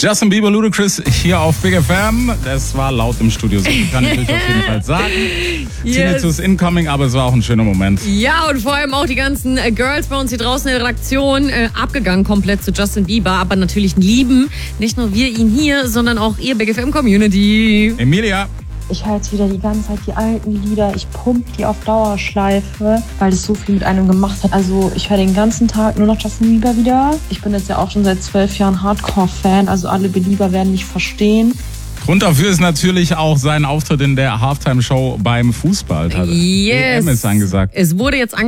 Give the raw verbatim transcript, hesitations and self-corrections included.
Justin Bieber, Ludacris hier auf Big F M. Das war laut im Studio, so kann ich euch auf jeden Fall sagen. Yes. Tinnitus incoming, aber es war auch ein schöner Moment. Ja, und vor allem auch die ganzen äh, Girls bei uns hier draußen in der Redaktion äh, abgegangen komplett zu Justin Bieber, aber natürlich lieben nicht nur wir ihn hier, sondern auch ihr Big F M Community. Emilia. Ich höre jetzt wieder die ganze Zeit die alten Lieder. Ich pump die auf Dauerschleife, weil es so viel mit einem gemacht hat. Also ich höre den ganzen Tag nur noch Justin Bieber wieder. Ich bin jetzt ja auch schon seit zwölf Jahren Hardcore-Fan. Also alle Belieber werden mich verstehen. Grund dafür ist natürlich auch sein Auftritt in der Halftime-Show beim Fußball. Yes. E M ist angesagt. Es wurde jetzt angesagt.